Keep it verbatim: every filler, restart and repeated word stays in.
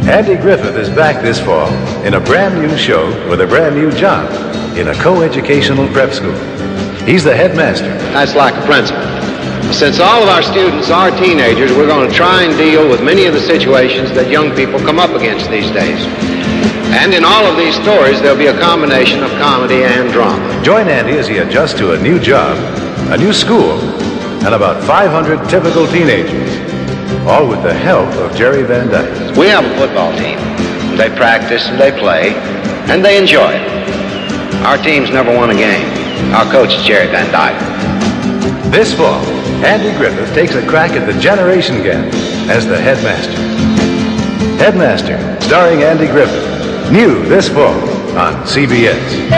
Andy Griffith is back this fall in a brand new show with a brand new job in a co-educational prep school. He's the headmaster. That's like a principal. Since all of our students are teenagers, we're going to try and deal with many of the situations that young people come up against these days. And in all of these stories, there'll be a combination of comedy and drama. Join Andy as he adjusts to a new job, a new school, and about five hundred typical teenagers, all with the help of Jerry Van Dyke. We have a football team. They practice and they play, and they enjoy it. Our team's never won a game. Our coach is Jerry Van Dyke. This fall, Andy Griffith takes a crack at the generation gap as the headmaster. Headmaster, starring Andy Griffith. New this fall on C B S.